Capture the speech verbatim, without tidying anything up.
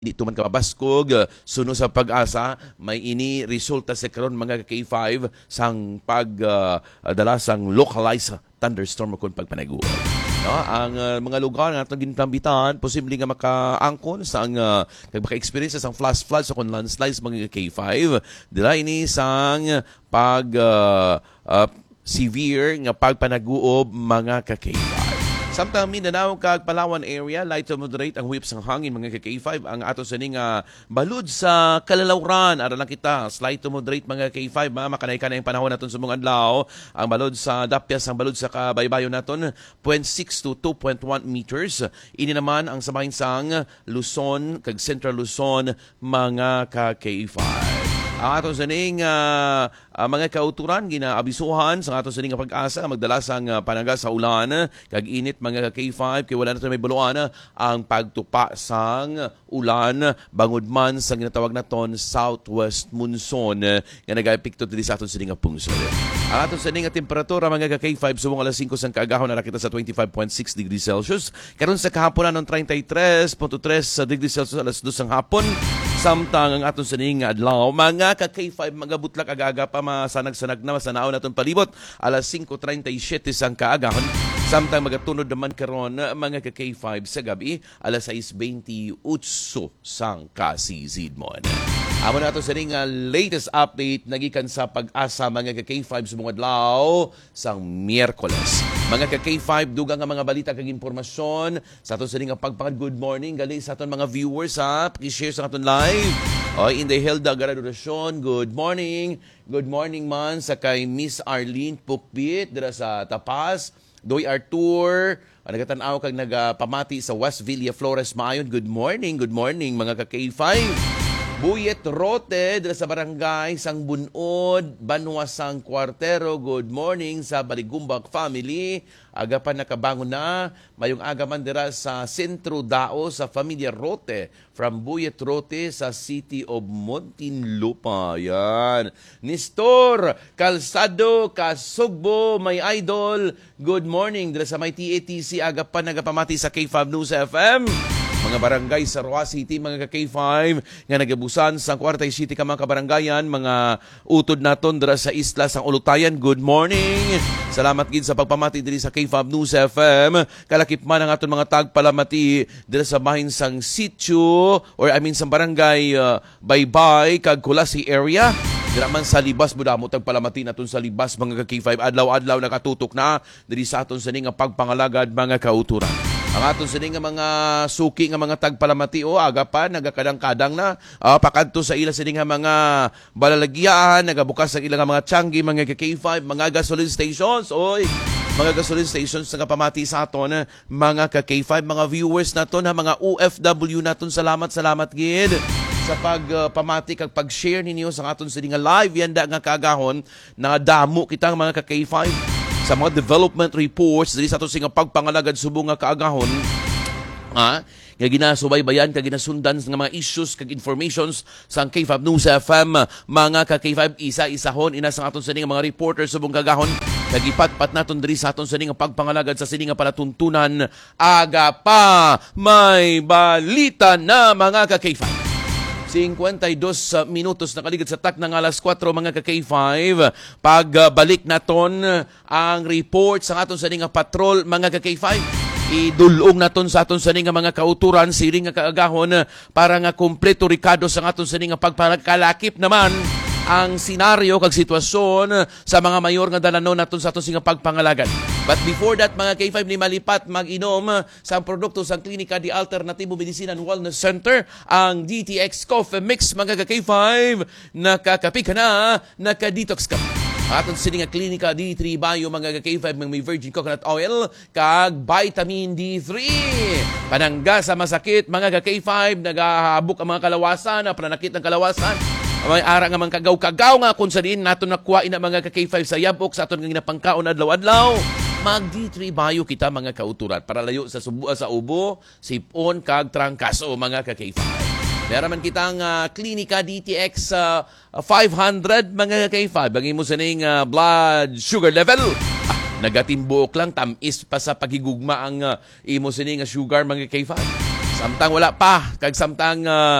dito man kababaskog, uh, suno sa pag-asa, may ini resulta sa karon mga K five sang pagdala uh, sang localized thunderstorm kung pagpanaguan. No, ang uh, mga lugar nga itong gintambitan, posible nga makaangkon sa ang uh, maka-experience sang flash floods o kung landslides mga K five. Dila ini sang pag uh, uh, severe nga pagpanaguob mga ka-K five. Samtang Mindanao kag Palawan area, light to moderate ang whips ng hangin mga K five. Ang ato sa ning uh, balud sa Kalalauran, ara lang kita, slight to moderate mga K five, ma makanay-kanay ang panahon naton sa mga adlaw. Ang balud sa Dapias, ang balud sa Kabaybayon naton, zero point six to two point one meters. Ini naman ang sabahin sang Luzon kag Central Luzon mga ka-K five. Ang ato sa ning uh, uh, mga kauturan ginaabisuhan sa ato sa ning pag-asa magdala sang uh, panaga sa ulan kag init mga K five kay wala na may buluan ang pagtupa sang ulan bangod man sa ginatawag naton southwest monsoon nga nagaepekto diri sa aton sa ning pungsod. Ang ato sa ning temperatura mga K five subong alas singko sang kaagahon na nakita sa twenty-five point six degrees Celsius. Karon sa kahapon ng thirty-three point three degrees Celsius alas dos sang hapon. Samtang ang aton sa ning adlaw mga ka K five mga butlak agaga pa masanag-sanag na masanaon naton palibot alas singko thirty-seven sang kaagahon. Samtang magatunod naman karon mga ka K five sa gabi alas sais twenty-eight sang kasidmon. Amo na ito sa ring uh, latest update nagikan sa pag-asa mga ka K five sa mga adlaw sang Miyerkules. Mga ka K five dugang nga mga balita kag impormasyon sa aton sa ring pagpangad good morning gali sa aton mga viewers ha, paki-share sa aton live. Oy, in the Hilda Graduation, good morning. Good morning man sa kay Miss Arlene Pukbit dira sa Tapas. Doy Artur, nagatanaw kag nagapamati sa West Villa Flores Maayon. Good morning, good morning mga ka K five. Buyet Rote dala sa barangay sang Bunod, Banwasang Kwartero. Good morning sa Baligumbak family. Aga pa nakabangon na. Mayong aga man dira sa Sentro Dao sa Familia Rote from Buyet Rote sa City of Muntinlupa. Yan. Nestor Calzado Kasugbo, may idol. Good morning dala sa may T A T C. Aga pa nagapamati sa K five News F M. Mga barangay sa Roa City, mga ka-K five, nga nagabusan sa Cuartay City ka mga kabaranggayan, mga utod naton dira sa isla sang Ulutayan. Good morning! Salamat gid sa pagpamati diri sa K five News F M. Kalakip man ang aton mga tagpalamati dira sa bahin sang sitio, or I mean sa barangay uh, Baybay, kag Kulasi area. Dira man sa Libas, budamo tagpalamati naton sa Libas, mga ka-K five. Adlaw-adlaw nakatutok na diri sa aton sa ning pagpangalagad, mga kauturan. Ang aton sa nga mga suki nga mga tagpalamati o aga pa nagakadang-kadang na uh, pakadto sa ila sa nga mga balalagyan, nagabukas sa ilang mga tiyanggi, mga K five, mga gasoline stations. Oy, mga gasoline stations nga pamati sa aton, mga K five, mga viewers naton, ha, mga O F W naton. Salamat, salamat gid sa pagpamati uh, kag pag-share ninyo sa aton sa nga live yanda nga kagahon na damo kitang mga K five. Sa mga development reports diri sa ato sing pagpangalagad subong nga kaagahon ha nga ginasubaybayan kag ginasundan nga mga issues kag informations sa K five News F M, mga ka K five, isa-isahon ina sa aton sa mga reporters subong kagahon kag ipatpat naton diri sa aton sa pagpangalagad sa sining palatuntunan. Aga pa may balita na mga ka K five. fifty-two minutos nakaligid sa tak ng alas four mga ka-K five. Pagbalik naton ang report sa aton sa nga patrol mga ka-K five. Idulong naton sa aton sa nga mga kauturan siring nga kaagahon para nga kompleto rikado sa aton sa nga pagpalakip naman ang senaryo kag sitwasyon sa mga mayor nga dalanon naton sa aton nga pagpangalagad. But before that mga K five, ni malipat mag-inom sa produkto sa Klinika di Alternatibo Medicine and Wellness Center, ang D T X Coffee Mix mga K five. Nakakapi ka na, nakadetox ka. Aton sa nga Klinika D three Bio mga K five, may virgin coconut oil kag vitamin D three. Panangga sa masakit mga K five, nagahabok ang mga kalawasan, pananakit ng kalawasan. May ara nga mga kagaw-kagaw nga kung sa din nato nakuha ina mga K five sa yabok sa aton nga ginapangkaon adlaw-adlaw. Mag D three Bio kita mga kauturan para layo sa subo sa ubo, sipon kag trangkaso mga K five. Meron man kitang uh, Klinika D T X uh, five hundred mga K five. Bagi mo sa ning uh, blood sugar level. Ah, nagatimbuok lang tamis pa sa paghigugma ang uh, imo sa ning sugar mga K five. Samtang wala pa, kag samtang uh,